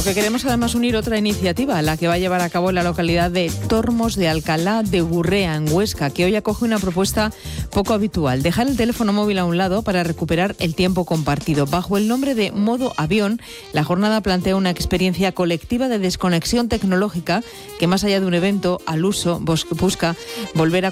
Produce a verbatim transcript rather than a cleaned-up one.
porque queremos además unir otra iniciativa, la que va a llevar a cabo en la localidad de Tormos de Alcalá de Gurrea, en Huesca, que hoy acoge una propuesta poco habitual: dejar el teléfono móvil a un lado para recuperar el tiempo compartido. Bajo el nombre de Modo Avión, la jornada plantea una experiencia colectiva de desconexión tecnológica que, más allá de un evento al uso, busca volver a